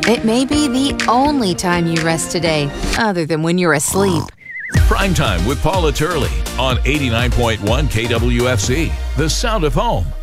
It may be the only time you rest today, other than when you're asleep. Primetime with Paula Turley on 89.1 KWFC, The Sound of Home.